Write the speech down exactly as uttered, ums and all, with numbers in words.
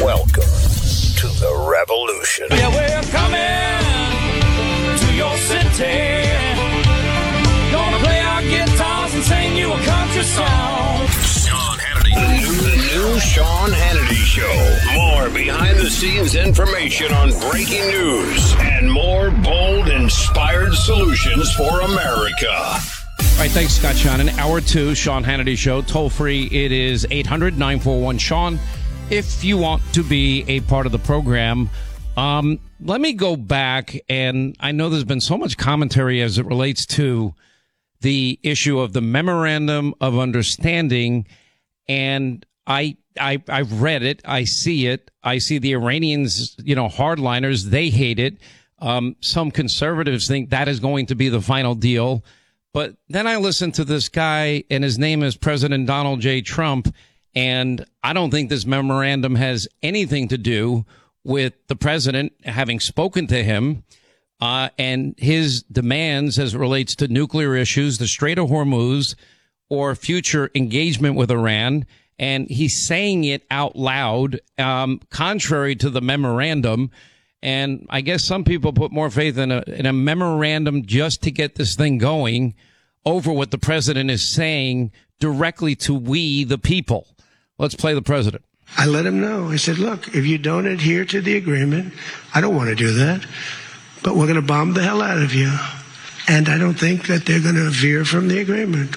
Welcome to the revolution. Yeah, we're coming to your city. Gonna play our guitars and sing you a country song. Sean Hannity. The new Sean Hannity Show. More behind-the-scenes information on breaking news and more bold, inspired solutions for America. All right, thanks, Scott Shannon. Hour two, Sean Hannity Show. Toll free, it is eight hundred nine four one Sean. If you want to be a part of the program, um, let me go back, and I know there's been so much commentary as it relates to the issue of the Memorandum of Understanding, and I, I, I've read it, I see it, I see the Iranians, you know, hardliners, they hate it. Um, some conservatives think that is going to be the final deal. But then I listened to this guy, and his name is President Donald J. Trump, and I don't think this memorandum has anything to do with the president having spoken to him uh, and his demands as it relates to nuclear issues, the Strait of Hormuz, or future engagement with Iran. And he's saying it out loud, um, contrary to the memorandum. And I guess some people put more faith in a, in a memorandum just to get this thing going over what the president is saying directly to we, the people. Let's play the president. I let him know. I said, look, if you don't adhere to the agreement, I don't want to do that, but we're going to bomb the hell out of you. And I don't think that they're going to veer from the agreement.